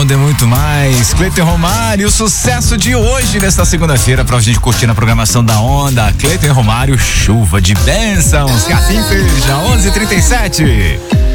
Onda e muito mais. Cleiton Romário, o sucesso de hoje, nesta segunda-feira, pra gente curtir na programação da Onda. Cleiton Romário, chuva de bênçãos, que assim seja, 11h37.